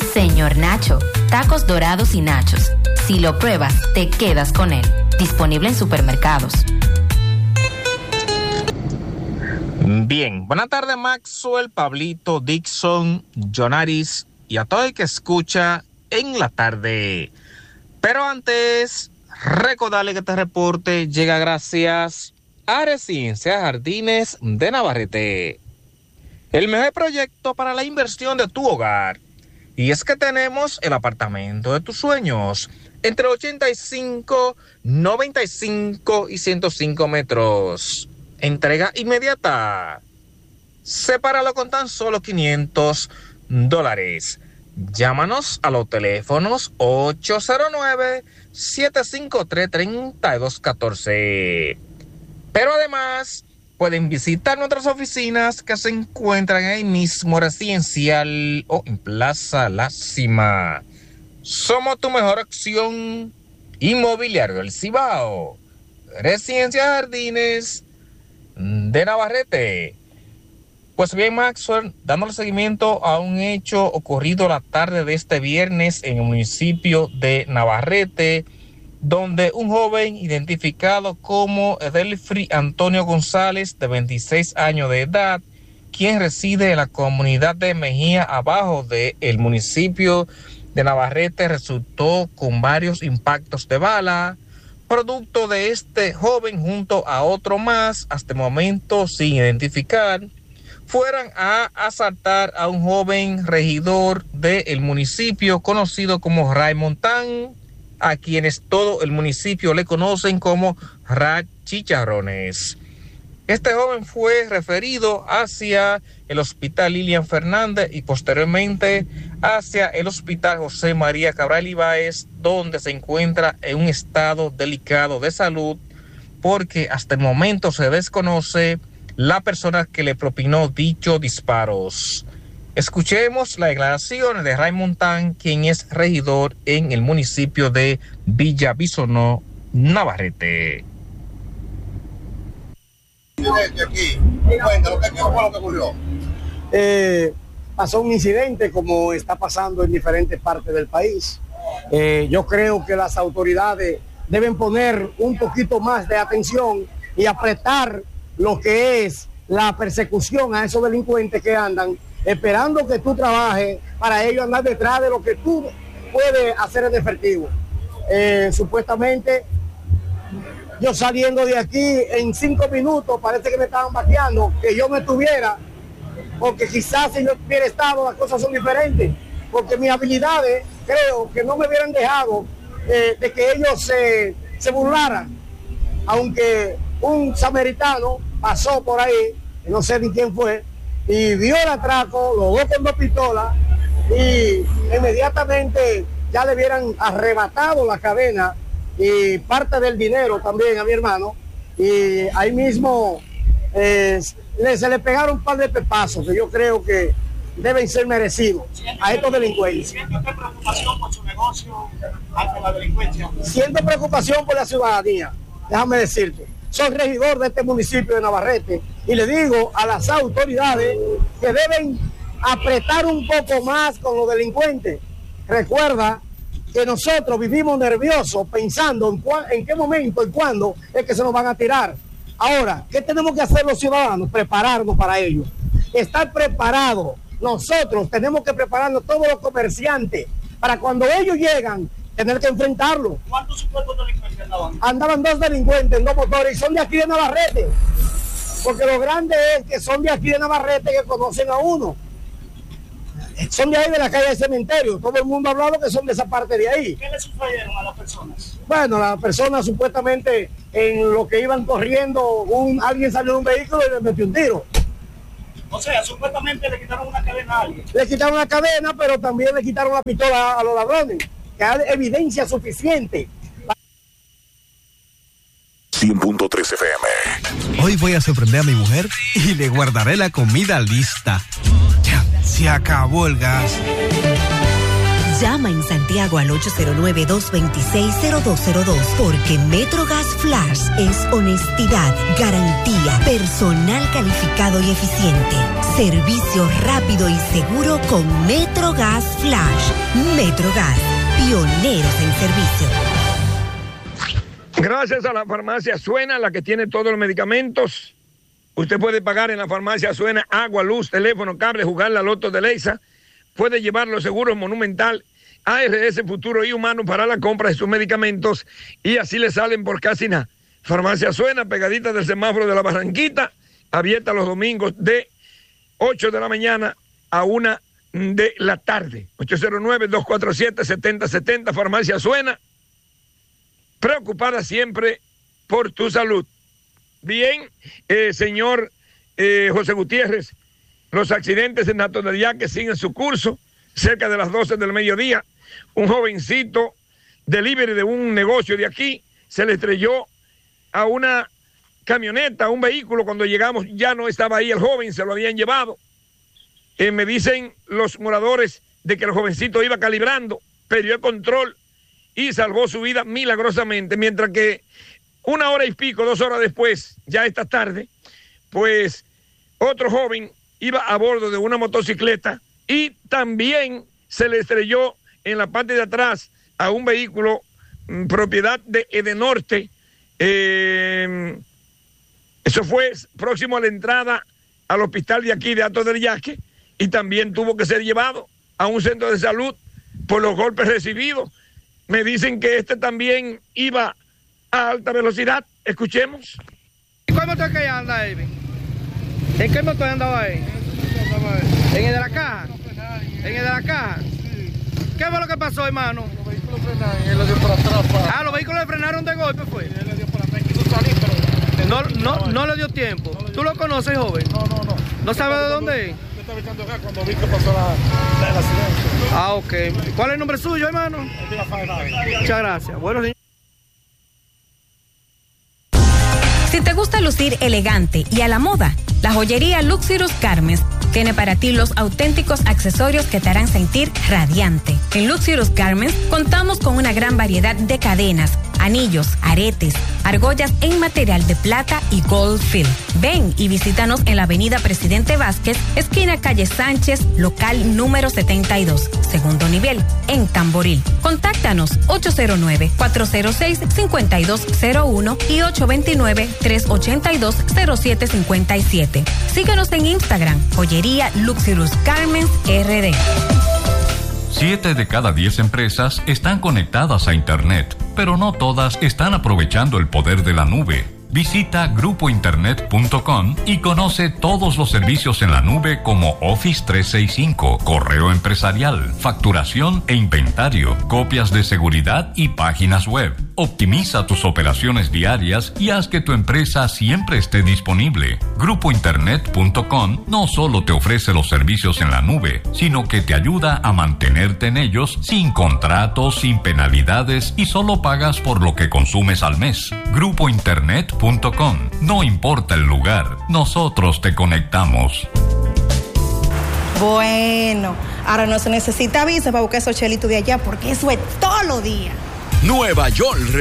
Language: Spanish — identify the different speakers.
Speaker 1: Señor Nacho, tacos dorados y nachos. Si lo pruebas, te quedas con él. Disponible en supermercados.
Speaker 2: Bien, buenas tardes Maxwell, Pablito, Dixon, Jonaris y a todo el que escucha en la tarde. Pero antes, recordarle que este reporte llega gracias a Residencias Jardines de Navarrete. El mejor proyecto para la inversión de tu hogar. Y es que tenemos el apartamento de tus sueños, entre 85, 95 y 105 metros. Entrega inmediata. Sepáralo con tan solo $500. Llámanos a los teléfonos 809-753-3214. Pero además pueden visitar nuestras oficinas que se encuentran ahí mismo, Residencial o en Plaza La Cima. Somos tu mejor opción inmobiliario del Cibao. Residencias Jardines de Navarrete. Pues bien, Maxwell, dándole seguimiento a un hecho ocurrido la tarde de este viernes en el municipio de Navarrete, donde un joven identificado como Edelfri Antonio González, de 26 años de edad, quien reside en la comunidad de Mejía Abajo del municipio de Navarrete, resultó con varios impactos de bala, producto de este joven junto a otro más, hasta el momento sin identificar, fueran a asaltar a un joven regidor del municipio conocido como Ray Montán, a quienes todo el municipio le conocen como Ray Chicharrones. Este joven fue referido hacia el Hospital Lilian Fernández y posteriormente hacia el Hospital José María Cabral Ibáez, donde se encuentra en un estado delicado de salud, porque hasta el momento se desconoce la persona que le propinó dichos disparos. Escuchemos las declaraciones de Ray Montán, quien es regidor en el municipio de Villavicino, Navarrete.
Speaker 3: Pasó un incidente como está pasando en diferentes partes del país. Yo creo que las autoridades deben poner un poquito más de atención y apretar lo que es la persecución a esos delincuentes que andan esperando que tú trabajes para ellos andar detrás de lo que tú puedes hacer en efectivo. Supuestamente yo saliendo de aquí en 5 minutos parece que me estaban vaqueando, que yo me tuviera, porque quizás si yo hubiera estado las cosas son diferentes, porque mis habilidades creo que no me hubieran dejado de que ellos se burlaran, aunque un samaritano pasó por ahí, no sé ni quién fue, y vio el atraco, los dos con 2 pistolas, y inmediatamente ya le hubieran arrebatado la cadena y parte del dinero también a mi hermano, y ahí mismo se le pegaron un par de pepazos que yo creo que deben ser merecidos a estos delincuentes.
Speaker 4: ¿Siente preocupación por su negocio ante la delincuencia?
Speaker 3: Siento preocupación por la ciudadanía, déjame decirte. Soy regidor de este municipio de Navarrete y le digo a las autoridades que deben apretar un poco más con los delincuentes. Recuerda que nosotros vivimos nerviosos pensando en qué momento y cuándo es que se nos van a tirar. Ahora, ¿qué tenemos que hacer los ciudadanos? Prepararnos para ello. Estar preparados. Nosotros tenemos que prepararnos, todos los comerciantes, para cuando ellos llegan, tener que enfrentarlo.
Speaker 4: ¿Cuántos supuestos delincuentes andaban?
Speaker 3: Andaban 2 delincuentes en 2 motores y son de aquí de Navarrete. Porque lo grande es que son de aquí de Navarrete que conocen a uno. Son de ahí de la calle del cementerio. Todo el mundo ha hablado que son de esa parte de ahí.
Speaker 4: ¿Qué le sucedieron a las personas?
Speaker 3: Bueno, las personas supuestamente en lo que iban corriendo, alguien salió de un vehículo y le metió un tiro.
Speaker 4: O sea, supuestamente le quitaron una cadena a alguien.
Speaker 3: Le quitaron la cadena, pero también le quitaron la pistola a los ladrones, que hay evidencia suficiente.
Speaker 5: 100.3 FM.
Speaker 6: Hoy voy a sorprender a mi mujer y le guardaré la comida lista. Ya, se acabó el gas.
Speaker 7: Llama en Santiago al 809-226-0202 porque MetroGas Flash es honestidad, garantía, personal calificado y eficiente, servicio rápido y seguro con MetroGas Flash. Metrogas, pioneros en servicio.
Speaker 8: Gracias a la farmacia Suena, la que tiene todos los medicamentos. Usted puede pagar en la farmacia Suena agua, luz, teléfono, cable, jugar la loto de Leisa. Puede llevar los seguros Monumental, ARS, Futuro y Humano para la compra de sus medicamentos y así le salen por casi nada. Farmacia Suena, pegadita del semáforo de la Barranquita, abierta los domingos de 8 de la mañana a 1 de la tarde. 809-247-7070, Farmacia Suena, preocupada siempre por tu salud. Bien, señor José Gutiérrez, los accidentes en Hato del Yaque siguen su curso. Cerca de las 12 del mediodía, un jovencito delivery de un negocio de aquí se le estrelló a una camioneta, a un vehículo. Cuando llegamos ya no estaba ahí el joven, se lo habían llevado. Me dicen los moradores de que el jovencito iba calibrando, perdió el control y salvó su vida milagrosamente, mientras que 1 hora y pico, 2 horas después, ya esta tarde, pues otro joven iba a bordo de una motocicleta y también se le estrelló en la parte de atrás a un vehículo propiedad de Edenorte. Eso fue próximo a la entrada al hospital de aquí de Hato del Yaque y también tuvo que ser llevado a un centro de salud por los golpes recibidos. Me dicen que este también iba a alta velocidad. Escuchemos.
Speaker 9: ¿Y cuál motor que anda, Amy? ¿En qué motor andaba ahí? ¿En el de la caja? ¿En el de la caja? ¿Qué fue lo que pasó, hermano?
Speaker 4: Los vehículos frenaron y él le dio por atrás.
Speaker 9: Ah, los vehículos le frenaron de golpe, ¿fue?
Speaker 4: Sí, él le dio por atrás, quiso salir, pero...
Speaker 9: No le dio tiempo. ¿Tú lo conoces, joven?
Speaker 4: No.
Speaker 9: ¿No sabes de dónde es?
Speaker 4: Yo estaba echando acá cuando vi que pasó el accidente.
Speaker 9: Ah, ok. ¿Cuál es el nombre suyo, hermano? Muchas gracias. Bueno, señor.
Speaker 10: Si te gusta lucir elegante y a la moda, la joyería Luxurious Garments tiene para ti los auténticos accesorios que te harán sentir radiante. En Luxurious Garments contamos con una gran variedad de cadenas, anillos, aretes, argollas en material de plata y gold fill. Ven y visítanos en la avenida Presidente Vázquez, esquina calle Sánchez, local número 72, segundo nivel, en Tamboril. Contáctanos 809-406-5201 y 829-382-0757. Síguenos en Instagram, joyería Luxurious Garments RD.
Speaker 11: 7 de cada 10 empresas están conectadas a Internet, pero no todas están aprovechando el poder de la nube. Visita grupointernet.com y conoce todos los servicios en la nube como Office 365, correo empresarial, facturación e inventario, copias de seguridad y páginas web. Optimiza tus operaciones diarias y haz que tu empresa siempre esté disponible. Grupointernet.com no solo te ofrece los servicios en la nube, sino que te ayuda a mantenerte en ellos sin contratos, sin penalidades y solo pagas por lo que consumes al mes. Grupointernet.com. No importa el lugar, nosotros te conectamos.
Speaker 12: Bueno, ahora no se necesita visa para buscar esos chelitos de allá porque eso es todos los días.
Speaker 13: Nueva York